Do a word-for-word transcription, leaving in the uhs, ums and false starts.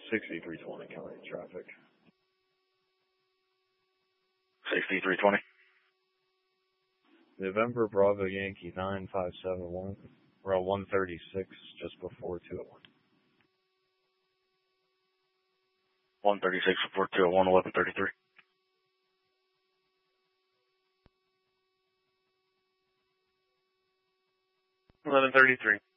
sixty-three twenty county traffic. sixty-three twenty. November Bravo Yankee nine five seven one. We're on one thirty-six just before two oh one. one thirty-six before two oh one, eleven thirty-three. eleven thirty-three.